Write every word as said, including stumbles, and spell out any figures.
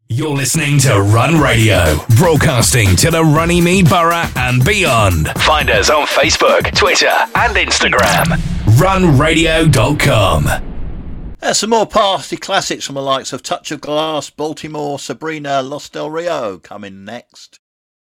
You're listening to Run Radio, broadcasting to the Runnymede Borough and beyond. Find us on Facebook, Twitter and Instagram. run radio dot com. There's some more party classics from the likes of Touch of Glass, Baltimore, Sabrina, Los Del Rio coming next.